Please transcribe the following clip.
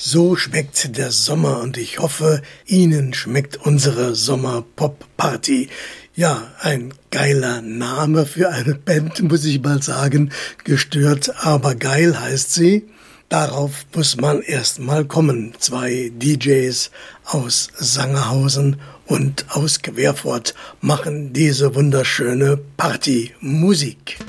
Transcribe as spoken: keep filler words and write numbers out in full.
So schmeckt der Sommer und ich hoffe, Ihnen schmeckt unsere Sommer-Pop-Party. Ja, ein geiler Name für eine Band, muss ich mal sagen. Gestört, aber geil heißt sie. Darauf muss man erst mal kommen. Zwei D Js aus Sangerhausen und aus Querfurt machen diese wunderschöne Partymusik.